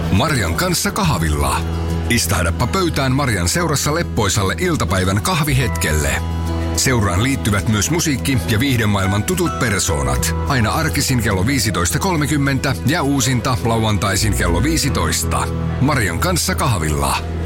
Marjan kanssa kahvilla. Istahdappa pöytään Marjan seurassa leppoisalle iltapäivän kahvihetkelle. Seuraan liittyvät myös musiikki- ja viihdemaailman tutut persoonat. Aina arkisin kello 15.30 ja uusinta lauantaisin kello 15. Marjan kanssa kahvilla.